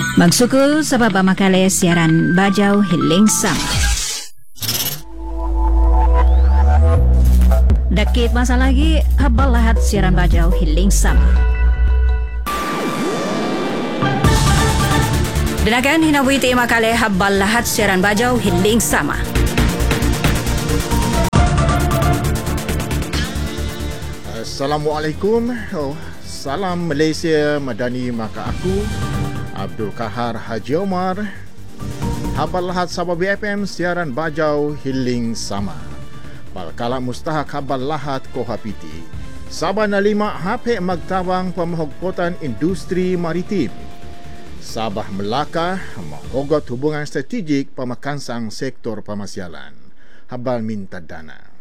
Magsukul sa papamakali siaran Bajau Hiling Sama. Dakit masa lagi habal lahat siaran Bajau Hiling Sama. Dinakan hinawiti makali habal lahat siaran Bajau Hiling Sama. Assalamualaikum. Salam Malaysia Madani maka aku Abdul Kahar Haji Omar. Habal lahat Sabah BFM siaran Bajau Hiling Sama. Balkala mustahak habal lahat kohapiti. Sabah na 5 hape magtawang pamahugpotan industri maritim. Sabah Melaka mahugot hubungan strategik pamakansang sektor pamasyalan. Habal minta dana.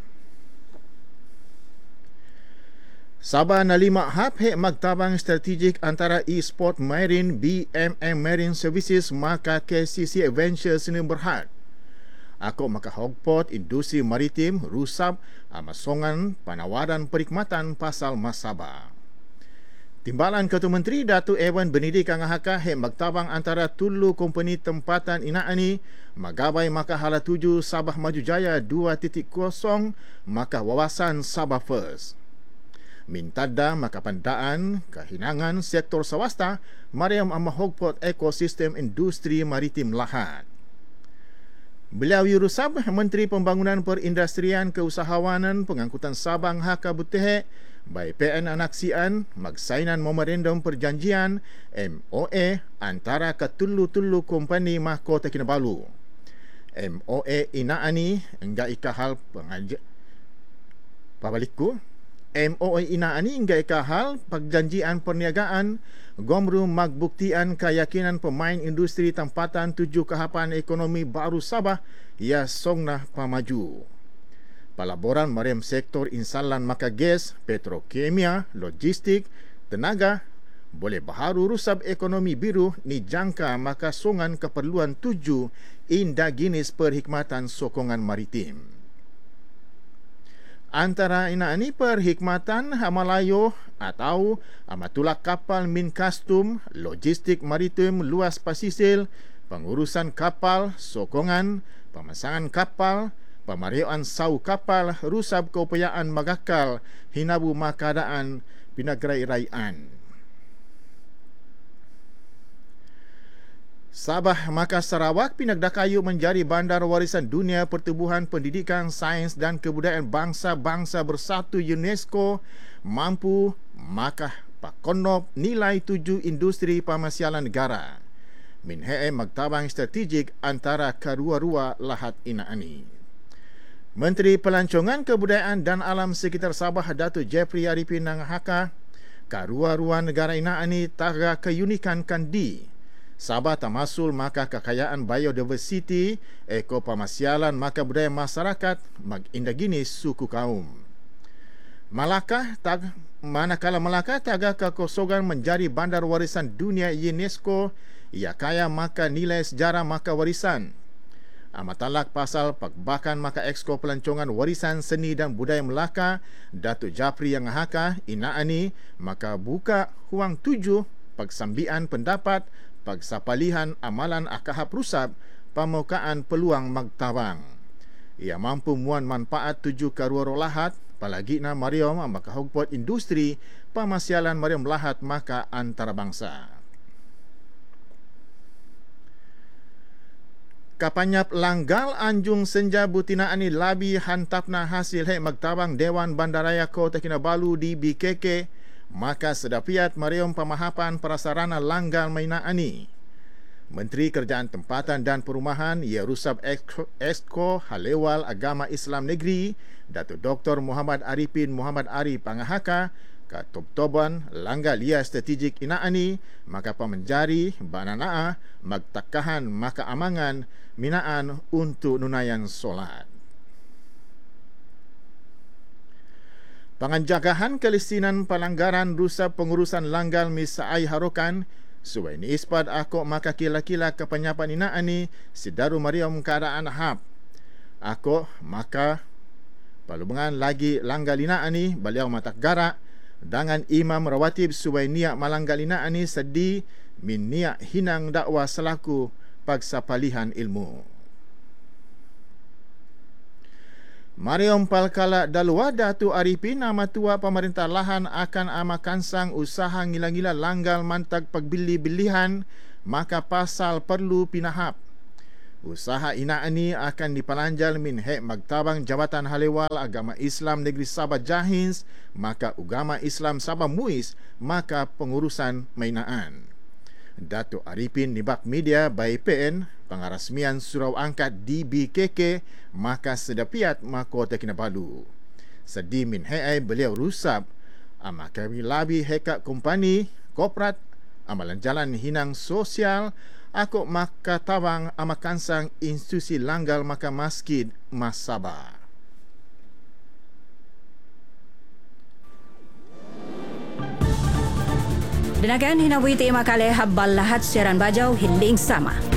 Sabah na 5 haphe magtabang strategik antara e-sport marine BMM Marine Services maka KCC Adventures ni berhad. Ako makahogpot industri maritim rusab amasongan penawaran perkhidmatan pasal Masaba. Timbalan Ketua Menteri Datuk Ewan Benedict Angahaka he magtabang antara tulu company tempatan inaani magabay maka hala tuju Sabah Maju Jaya 2.0 maka wawasan Sabah First. Mintada makapandaan kahinangan sektor swasta mariam amahogpot ekosistem industri maritim lahat. Beliau Yurusab Menteri Pembangunan Perindustrian Keusahawanan Pengangkutan Sabang Haka Butehe by PN Anaksian magsainan memorandum perjanjian MOA antara ketulu-tulu kompani Mahkota Kinabalu. MOA inaani enggak ikahal pabalikku MOA inaani hingga ikahal perjanjian perniagaan gomru magbuktian keyakinan pemain industri tempatan 7 kahapan ekonomi baru Sabah ia songnah pamaju. Pelaburan mariam sektor insalan maka gas, petrokimia, logistik, tenaga boleh baharu rusab ekonomi biru ni jangka maka songan keperluan 7 indaginis perkhidmatan sokongan maritim. Antara inaani perkhidmatan Hamalayo atau amatulak kapal min kastum, logistik maritim luas pasisir, pengurusan kapal, sokongan, pemasangan kapal, pemariaan sau kapal, rusab keupayaan magakal, hinabu makadaan pinagrai-raian. Sabah maka Sarawak pinagdakayu menjadi bandar warisan dunia pertubuhan pendidikan, sains dan kebudayaan bangsa-bangsa bersatu UNESCO mampu maka pakonop nilai 7 industri pamasyalan negara. Minhee magtabang strategik antara kedua-dua lahat inaani. Menteri Pelancongan Kebudayaan dan Alam Sekitar Sabah Datuk Jeffrey Arifin Nangahaka kedua-dua negara inaani taga keunikan kandi. Sabah tamasul maka kekayaan biodiversity, ekopamasyalan maka budaya masyarakat magindagini suku kaum. Manakala Melaka taga kekosongan menjadi bandar warisan dunia UNESCO, ia kaya maka nilai sejarah maka warisan. Amatalak pasal pagbakan maka Exko Pelancongan Warisan Seni dan Budaya Melaka, Datuk Japri yang haka inaani maka buka huang 7 pagsambian pendapat pagsapalihan amalan akahap rusab pamukaan peluang magtawang. Ia mampu muan manfaat 7 karuaro lahat palagi na mariom makahugpot industri pamasyalan mariom lahat maka antarabangsa. Kapanyap langgal Anjung Senja Butinaani labi hantapna hasil magtawang Dewan Bandaraya Kota Kinabalu di BKK maka sedapiat mariom pemahapan prasarana langgal mainaani. Menteri Kerjaan Tempatan dan Perumahan ia rusab Exco Halewal Agama Islam Negeri Datuk Dr. Muhammad Arifin Muhammad Ari Pangahaka katobtoban langgal ia strategik inaani maka pamenjari bananaa magtakahan maka amangan minaan untuk nunayan solat. Penganjagahan kelistinan pelanggaran rusab pengurusan langgal misaai harokan suai ni ispad ako maka kila-kila kepenyapan inaani sidaru mariam keadaan hap. Ako maka palubungan lagi langgal inaani beliau matak garak Dengan Imam Rawatib Suwainiak Malanggalina ani sedi min niat hinang dakwah selaku paksa palihan ilmu. Mariam Palkala Dalwada Tu Arifin nama tua pemerintah lahan akan amakansang usaha ngila-ngila langgal mantak pagbili-bilihan maka pasal perlu pinahap. Usaha ina ini akan dipelanjal min hek Maktabang Jabatan Halewal Agama Islam Negeri Sabah Jahins maka Ugama Islam Sabah Muis maka pengurusan mainaan. Datuk Arifin nibak media by PN pengarasmian surau angkat DBKK maka sedapiat Kota Kinabalu. Sedi min hei beliau rusap kami labi heka kompani korporat amalan jalan hinang sosial aku maka tawang amakansang institusi langgal maka masjid Mas Sabah. Denakan hinawi tema kale habbal lahat siaran bajau hiling sama.